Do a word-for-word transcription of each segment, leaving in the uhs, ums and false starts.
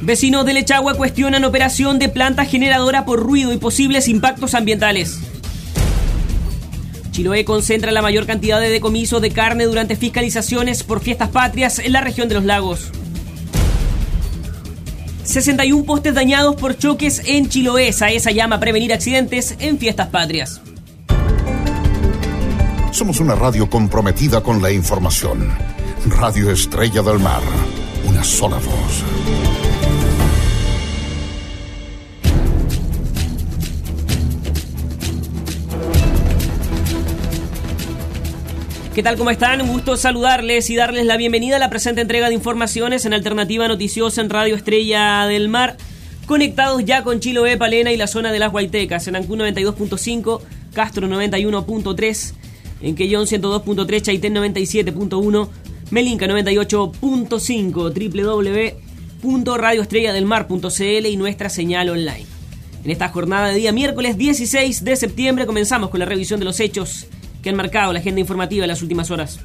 Vecinos de Lechagua cuestionan operación de planta generadora por ruido y posibles impactos ambientales. Chiloé concentra la mayor cantidad de decomisos de carne durante fiscalizaciones por fiestas patrias en la región de los lagos. sesenta y uno postes dañados por choques en Chiloé. SAESA llama a prevenir accidentes en fiestas patrias. Somos una radio comprometida con la información. Radio Estrella del Mar. Una sola voz. ¿Qué tal? ¿Cómo están? Un gusto saludarles y darles la bienvenida a la presente entrega de informaciones en Alternativa Noticiosa en Radio Estrella del Mar. Conectados ya con Chiloé, Palena y la zona de las Guaitecas, en Ancún noventa y dos punto cinco, Castro noventa y uno punto tres, en Quellón ciento dos punto tres, Chaitén noventa y siete punto uno, Melinca noventa y ocho punto cinco, doble u doble u doble u punto radio estrella del mar punto c l y nuestra señal online. En esta jornada de día miércoles dieciséis de septiembre comenzamos con la revisión de los hechos que han marcado la agenda informativa en las últimas horas.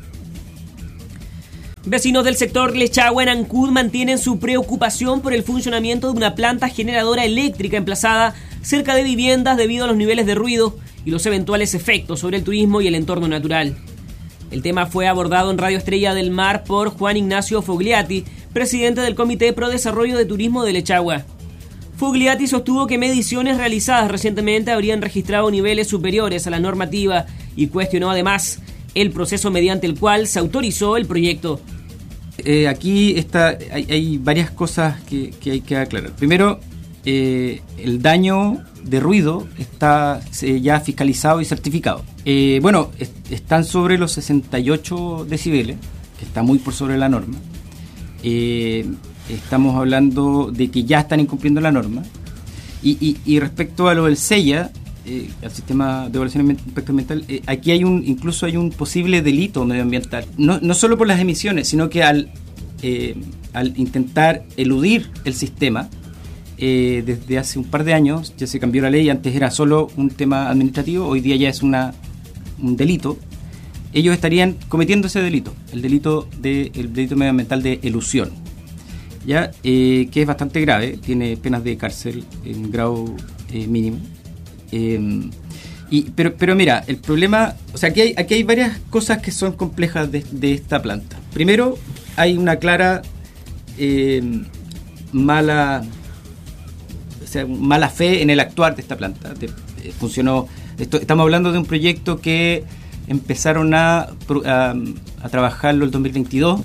Vecinos del sector Lechagua en Ancud mantienen su preocupación por el funcionamiento de una planta generadora eléctrica emplazada cerca de viviendas debido a los niveles de ruido y los eventuales efectos sobre el turismo y el entorno natural. El tema fue abordado en Radio Estrella del Mar por Juan Ignacio Fogliati, presidente del Comité Pro Desarrollo de Turismo de Lechagua. Fogliati sostuvo que mediciones realizadas recientemente habrían registrado niveles superiores a la normativa y cuestionó además el proceso mediante el cual se autorizó el proyecto. Eh, aquí está, hay, hay varias cosas que, que hay que aclarar. Primero, eh, el daño de ruido está eh, ya fiscalizado y certificado. Eh, bueno, est- están sobre los sesenta y ocho decibeles, que está muy por sobre la norma. Eh, estamos hablando de que ya están incumpliendo la norma. Y, y, y respecto a lo del SEIA, eh, al sistema de evaluación de impacto ambiental, eh, aquí hay un, incluso hay un posible delito medioambiental. No, no solo por las emisiones, sino que al, eh, al intentar eludir el sistema, eh, desde hace un par de años ya se cambió la ley. Antes era solo un tema administrativo, hoy día ya es una, un delito. Ellos estarían cometiendo ese delito, el delito de, el delito medioambiental de elusión, ya eh, que es bastante grave, tiene penas de cárcel en grado eh, mínimo. Eh, y, pero, pero mira, el problema, o sea, aquí hay, aquí hay varias cosas que son complejas de, de esta planta. Primero, hay una clara eh, mala, o sea, mala fe en el actuar de esta planta. De, de, funcionó, esto, estamos hablando de un proyecto que empezaron a, a, a trabajarlo el dos mil veintidós.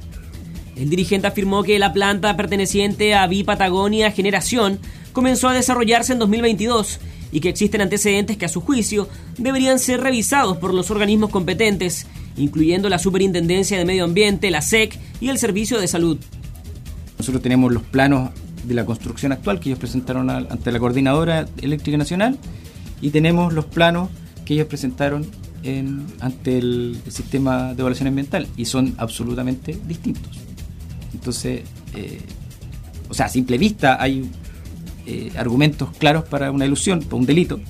El dirigente afirmó que la planta perteneciente a Vi Patagonia Generación comenzó a desarrollarse en dos mil veintidós y que existen antecedentes que a su juicio deberían ser revisados por los organismos competentes, incluyendo la Superintendencia de Medio Ambiente, la S E C y el Servicio de Salud. Nosotros tenemos los planos de la construcción actual que ellos presentaron al, ante la Coordinadora Eléctrica Nacional y tenemos los planos que ellos presentaron en, ante el, el Sistema de Evaluación Ambiental y son absolutamente distintos. Entonces, eh, o sea, a simple vista hay eh, argumentos claros para una ilusión, para un delito,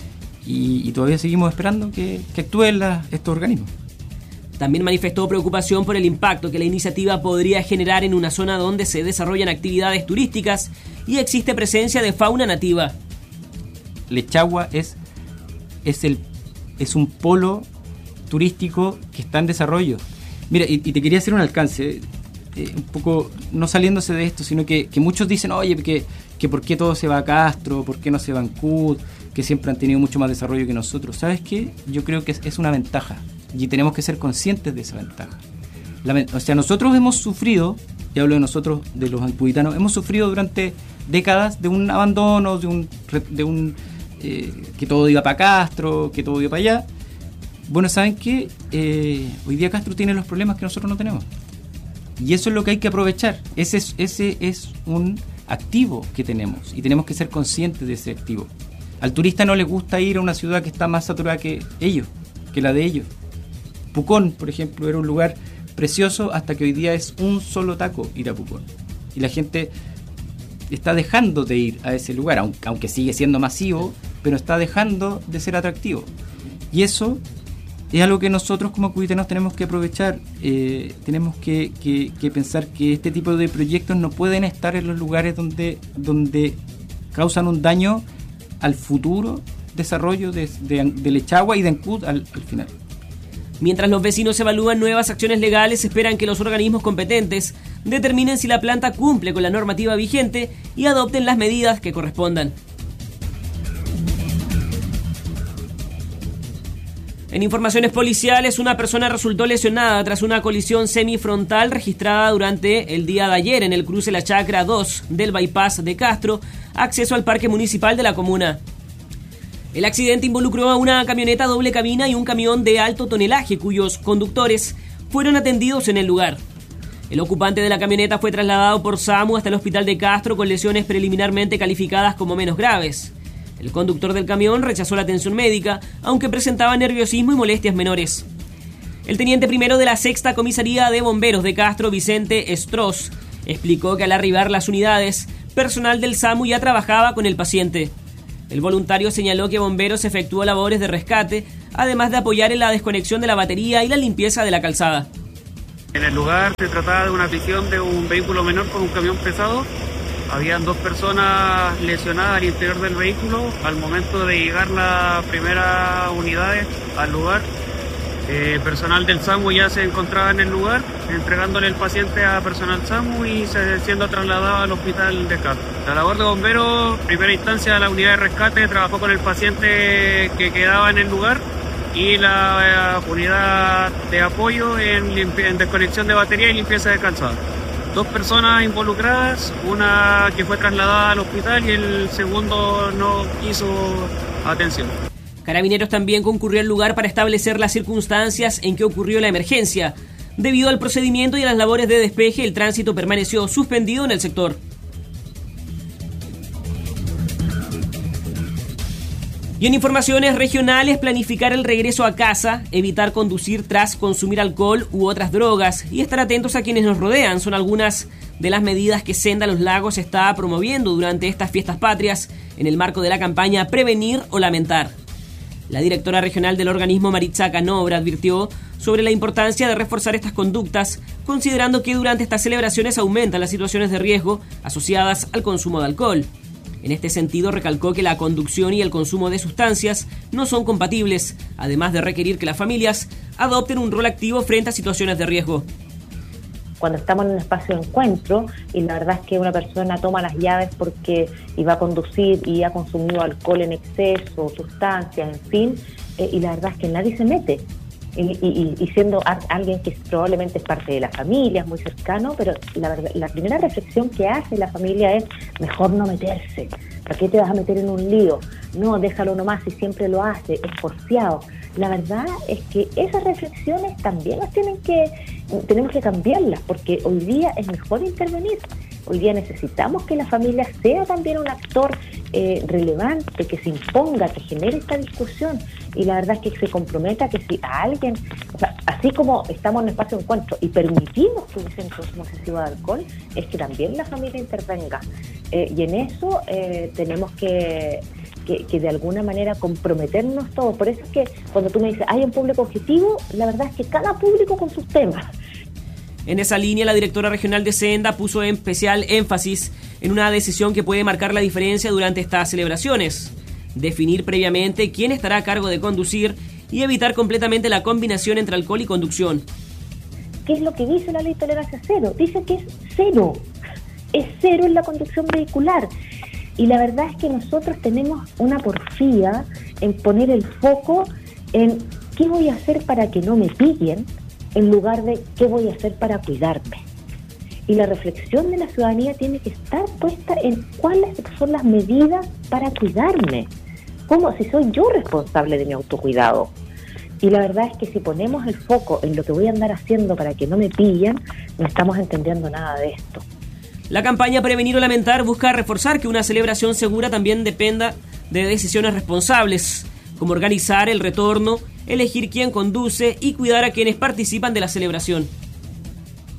y, y todavía seguimos esperando que, que actúen la, estos organismos. También manifestó preocupación por el impacto que la iniciativa podría generar en una zona donde se desarrollan actividades turísticas y existe presencia de fauna nativa. Lechagua es, es, el, es un polo turístico que está en desarrollo. Mira, y, y te quería hacer un alcance. Eh, un poco, no saliéndose de esto, sino que, que muchos dicen, oye, que, que por qué todo se va a Castro, por qué no se va a Ancud, que siempre han tenido mucho más desarrollo que nosotros. ¿Sabes qué? Yo creo que es, es una ventaja y tenemos que ser conscientes de esa ventaja. La, o sea, nosotros hemos sufrido, y hablo de nosotros, de los ancuditanos, hemos sufrido durante décadas de un abandono, de un, de un eh, que todo iba para Castro, que todo iba para allá. Bueno, ¿saben qué? Eh, hoy día Castro tiene los problemas que nosotros no tenemos. Y eso es lo que hay que aprovechar. Ese es, ese es un activo que tenemos y tenemos que ser conscientes de ese activo. Al turista no le gusta ir a una ciudad que está más saturada que ellos, que la de ellos. Pucón, por ejemplo, era un lugar precioso hasta que hoy día es un solo taco ir a Pucón. Y la gente está dejando de ir a ese lugar, aunque sigue siendo masivo, pero está dejando de ser atractivo. Y eso es algo que nosotros como cubitenos tenemos que aprovechar. Eh, tenemos que, que, que pensar que este tipo de proyectos no pueden estar en los lugares donde, donde causan un daño al futuro desarrollo de, de, de Lechagua y de Ancud al, al final. Mientras los vecinos evalúan nuevas acciones legales, esperan que los organismos competentes determinen si la planta cumple con la normativa vigente y adopten las medidas que correspondan. En informaciones policiales, una persona resultó lesionada tras una colisión semifrontal registrada durante el día de ayer en el cruce La Chacra dos del bypass de Castro, acceso al parque municipal de la comuna. El accidente involucró a una camioneta doble cabina y un camión de alto tonelaje, cuyos conductores fueron atendidos en el lugar. El ocupante de la camioneta fue trasladado por SAMU hasta el hospital de Castro con lesiones preliminarmente calificadas como menos graves. El conductor del camión rechazó la atención médica, aunque presentaba nerviosismo y molestias menores. El teniente primero de la sexta comisaría de bomberos de Castro, Vicente Estros, explicó que al arribar las unidades, personal del SAMU ya trabajaba con el paciente. El voluntario señaló que bomberos efectuó labores de rescate, además de apoyar en la desconexión de la batería y la limpieza de la calzada. En el lugar se trataba de una visión de un vehículo menor con un camión pesado. Habían dos personas lesionadas al interior del vehículo. Al momento de llegar las primeras unidades al lugar, eh, personal del SAMU ya se encontraba en el lugar, entregándole el paciente a personal SAMU y se, siendo trasladado al hospital de Castro. La labor de bomberos, en primera instancia la unidad de rescate trabajó con el paciente que quedaba en el lugar y la eh, unidad de apoyo en, limpi- en desconexión de batería y limpieza de calzada. Dos personas involucradas, una que fue trasladada al hospital y el segundo no hizo atención. Carabineros también concurrió al lugar para establecer las circunstancias en que ocurrió la emergencia. Debido al procedimiento y a las labores de despeje, el tránsito permaneció suspendido en el sector. Y en informaciones regionales, planificar el regreso a casa, evitar conducir tras consumir alcohol u otras drogas y estar atentos a quienes nos rodean son algunas de las medidas que Senda Los Lagos está promoviendo durante estas fiestas patrias en el marco de la campaña Prevenir o Lamentar. La directora regional del organismo, Maritza Canobra, advirtió sobre la importancia de reforzar estas conductas, considerando que durante estas celebraciones aumentan las situaciones de riesgo asociadas al consumo de alcohol. En este sentido, recalcó que la conducción y el consumo de sustancias no son compatibles, además de requerir que las familias adopten un rol activo frente a situaciones de riesgo. Cuando estamos en un espacio de encuentro y la verdad es que una persona toma las llaves porque iba a conducir y ha consumido alcohol en exceso, sustancias, en fin, eh, y la verdad es que nadie se mete. Y, y, y siendo a, alguien que probablemente es parte de la familia, es muy cercano, pero la, verdad, la primera reflexión que hace la familia es mejor no meterse. ¿Para qué te vas a meter en un lío? No, déjalo nomás, si siempre lo hace, es porfiado. La verdad es que esas reflexiones también las tienen que, tenemos que cambiarlas, porque hoy día es mejor intervenir. Hoy día necesitamos que la familia sea también un actor eh, relevante, que se imponga, que genere esta discusión, y la verdad es que se comprometa que si a alguien, o sea, así como estamos en un espacio de encuentro y permitimos que hubiese un consumo excesivo de alcohol, es que también la familia intervenga. Eh, y en eso eh, tenemos que, que, que de alguna manera comprometernos todos. Por eso es que cuando tú me dices, hay un público objetivo, la verdad es que cada público con sus temas. En esa línea, la directora regional de Senda puso en especial énfasis en una decisión que puede marcar la diferencia durante estas celebraciones: definir previamente quién estará a cargo de conducir y evitar completamente la combinación entre alcohol y conducción. ¿Qué es lo que dice la ley de tolerancia cero? Dice que es cero, es cero en la conducción vehicular. Y la verdad es que nosotros tenemos una porfía en poner el foco en qué voy a hacer para que no me pillen, en lugar de qué voy a hacer para cuidarme. Y la reflexión de la ciudadanía tiene que estar puesta en cuáles son las medidas para cuidarme. ¿Cómo? Si soy yo responsable de mi autocuidado. Y la verdad es que si ponemos el foco en lo que voy a andar haciendo para que no me pillen, no estamos entendiendo nada de esto. La campaña Prevenir o Lamentar busca reforzar que una celebración segura también dependa de decisiones responsables, como organizar el retorno, elegir quién conduce y cuidar a quienes participan de la celebración.